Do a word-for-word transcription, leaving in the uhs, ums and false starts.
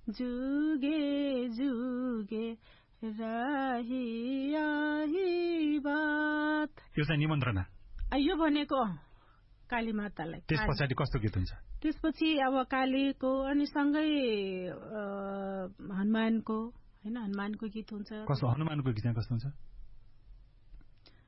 जुगे जुगे रही आही बात। यो चाहिँ निमन्त्रणा। यो भनेको काली मातालाई। त्यस पछाडि कस्तो गीत हुन्छ? त्यसपछि अब कालीको अनि सँगै हनुमानको हैन हनुमानको गीत हुन्छ। कस्तो हनुमानको गीत कस्तो हुन्छ?